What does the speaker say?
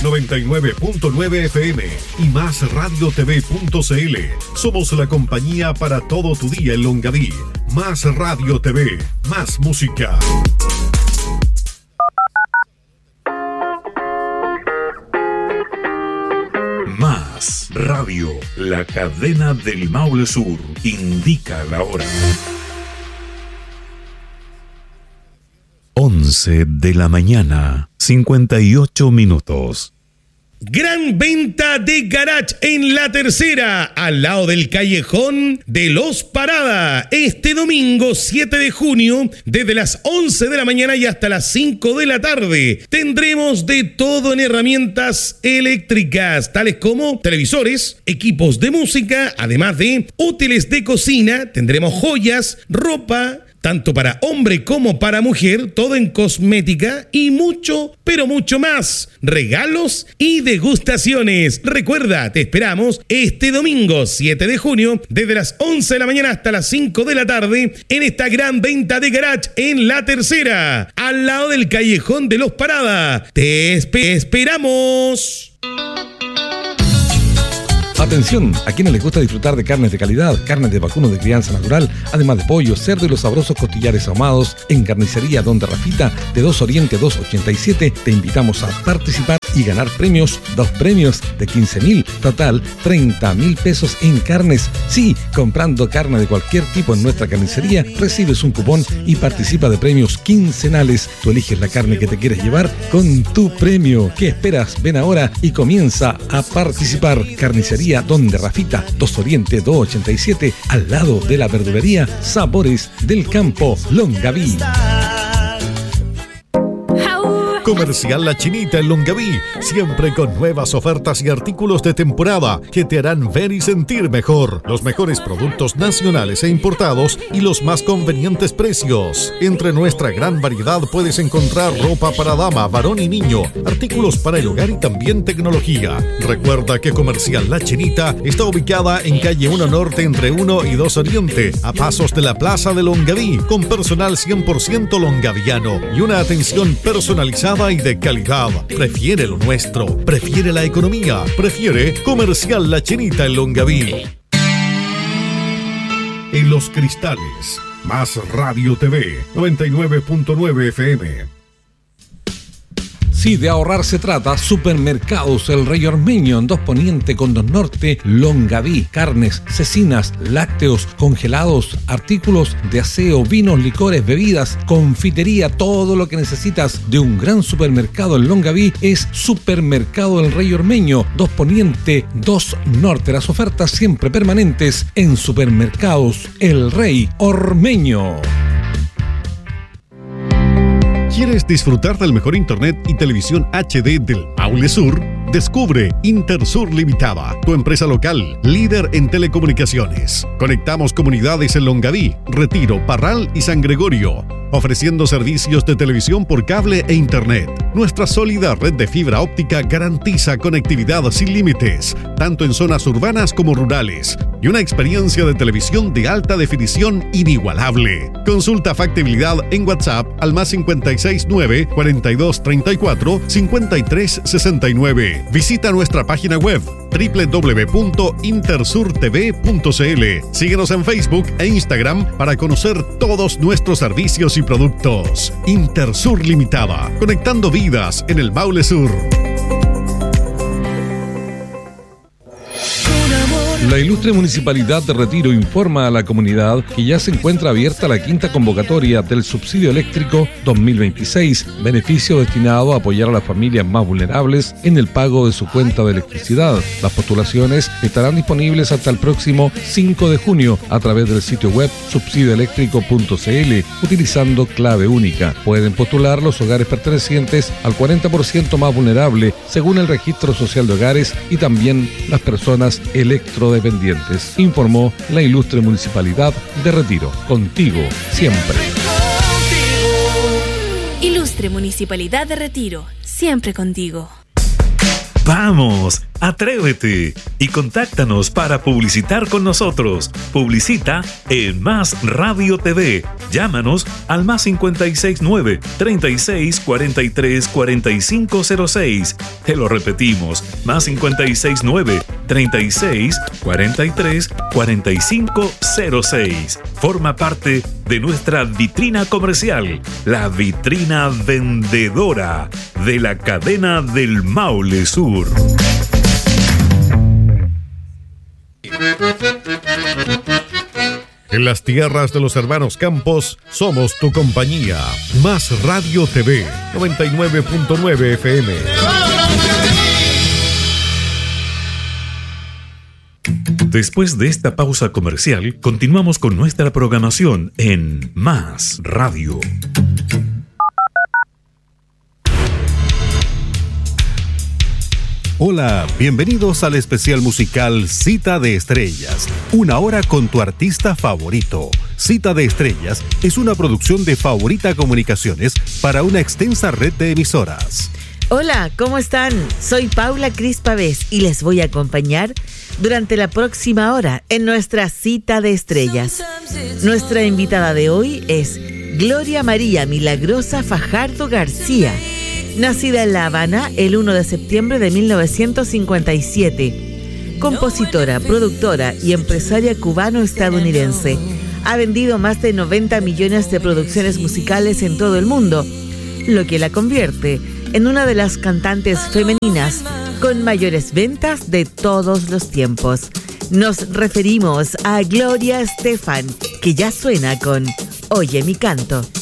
99.9 FM y MásRadioTV.cl. Somos la compañía para todo tu día en Longaví. Más Radio TV, más música. Más Radio, la cadena del Maule Sur, indica la hora. 11 de la mañana, 58 minutos. Gran venta de garage en La Tercera, al lado del callejón de Los Parada. Este domingo 7 de junio, desde las 11 de la mañana y hasta las 5 de la tarde. Tendremos de todo en herramientas eléctricas, tales como televisores, equipos de música, además de útiles de cocina. Tendremos joyas, ropa, tanto para hombre como para mujer, todo en cosmética y mucho, pero mucho más. Regalos y degustaciones. Recuerda, te esperamos este domingo 7 de junio, desde las 11 de la mañana hasta las 5 de la tarde, en esta gran venta de garage en La Tercera, al lado del callejón de Los Parada. Te esperamos. Atención, a quienes les gusta disfrutar de carnes de calidad, carnes de vacuno de crianza natural, además de pollo, cerdo y los sabrosos costillares ahumados, en Carnicería Donde Rafita, de 2 Oriente 287, te invitamos a participar y ganar premios, 2 premios de 15.000, total 30.000 pesos en carnes. Sí, comprando carne de cualquier tipo en nuestra carnicería, recibes un cupón y participa de premios quincenales. Tú eliges la carne que te quieres llevar con tu premio. ¿Qué esperas? Ven ahora y comienza a participar. Carnicería Donde Rafita, 2 Oriente 287, al lado de la verdulería Sabores del Campo, Longaví. Comercial La Chinita en Longaví, siempre con nuevas ofertas y artículos de temporada que te harán ver y sentir mejor. Los mejores productos nacionales e importados y los más convenientes precios. Entre nuestra gran variedad puedes encontrar ropa para dama, varón y niño, artículos para el hogar y también tecnología. Recuerda que Comercial La Chinita está ubicada en calle 1 Norte entre 1 y 2 Oriente, a pasos de la Plaza de Longaví, con personal 100% longaviano y una atención personalizada y de calidad. Prefiere lo nuestro, prefiere la economía, prefiere Comercial La Chinita en Longaví. En Los Cristales, Más Radio TV, 99.9 FM. Si de ahorrar se trata, Supermercados El Rey Ormeño en 2 Poniente con 2 Norte, Longaví. Carnes, cecinas, lácteos, congelados, artículos de aseo, vinos, licores, bebidas, confitería, todo lo que necesitas de un gran supermercado en Longaví es Supermercado El Rey Ormeño, 2 Poniente, 2 Norte. Las ofertas siempre permanentes en Supermercados El Rey Ormeño. ¿Quieres disfrutar del mejor internet y televisión HD del Maule Sur? Descubre Intersur Limitada, tu empresa local, líder en telecomunicaciones. Conectamos comunidades en Longaví, Retiro, Parral y San Gregorio, ofreciendo servicios de televisión por cable e internet. Nuestra sólida red de fibra óptica garantiza conectividad sin límites, tanto en zonas urbanas como rurales, y una experiencia de televisión de alta definición inigualable. Consulta factibilidad en WhatsApp al +569 4234 5369. Visita nuestra página web www.intersurtv.cl. Síguenos en Facebook e Instagram para conocer todos nuestros servicios y productos. Intersur Limitada, conectando vidas en el Maule Sur. La ilustre Municipalidad de Retiro informa a la comunidad que ya se encuentra abierta la 5ª convocatoria del subsidio eléctrico 2026, beneficio destinado a apoyar a las familias más vulnerables en el pago de su cuenta de electricidad. Las postulaciones estarán disponibles hasta el próximo 5 de junio a través del sitio web subsidioeléctrico.cl utilizando clave única. Pueden postular los hogares pertenecientes al 40% más vulnerable según el Registro Social de Hogares y también las personas electrodependientes, informó la ilustre Municipalidad de Retiro. Contigo siempre. Ilustre Municipalidad de Retiro, siempre contigo. ¡Vamos! Atrévete y contáctanos para publicitar con nosotros. Publicita en Más Radio TV. Llámanos al más 569 36 43 4506. Te lo repetimos, más 569 36 43 4506. Forma parte de nuestra vitrina comercial, la vitrina vendedora de la cadena del Maule Sur. En las tierras de los hermanos Campos, somos tu compañía. Más Radio TV, 99.9 FM. Después de esta pausa comercial, continuamos con nuestra programación en Más Radio. Hola, bienvenidos al especial musical Cita de Estrellas, una hora con tu artista favorito. Cita de Estrellas es una producción de Favorita Comunicaciones para una extensa red de emisoras. Hola, ¿cómo están? Soy Paula Cris Pavés y les voy a acompañar durante la próxima hora en nuestra Cita de Estrellas. Nuestra invitada de hoy es Gloria María Milagrosa Fajardo García, nacida en La Habana el 1 de septiembre de 1957. Compositora, productora y empresaria cubano-estadounidense. Ha vendido más de 90 millones de producciones musicales en todo el mundo, lo que la convierte en una de las cantantes femeninas con mayores ventas de todos los tiempos. Nos referimos a Gloria Estefan, que ya suena con Oye mi canto.